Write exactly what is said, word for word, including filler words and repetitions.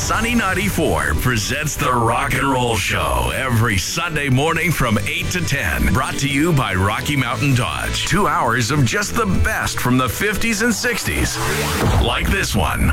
Sunny ninety-four presents the Rock and Roll Show every Sunday morning from eight to ten. Brought to you by Rocky Mountain Dodge. Two hours of just the best from the fifties and sixties. Like this one.